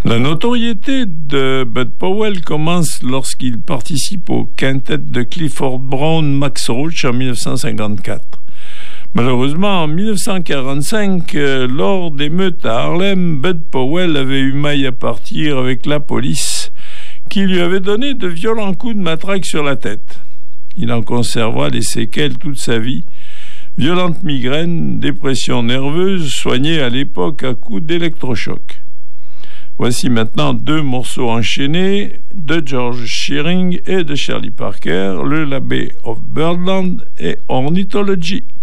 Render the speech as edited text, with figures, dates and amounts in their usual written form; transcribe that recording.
La notoriété de Bud Powell commence lorsqu'il participe au quintet de Clifford Brown Max Roach en 1954. Malheureusement, en 1945, lors d'émeutes à Harlem, Bud Powell avait eu maille à partir avec la police, qui lui avait donné de violents coups de matraque sur la tête. Il en conserva les séquelles toute sa vie. Violentes migraines, dépression nerveuse, soignées à l'époque à coups d'électrochoc. Voici maintenant 2 morceaux enchaînés de George Shearing et de Charlie Parker, le Abbey of Birdland et Ornithology.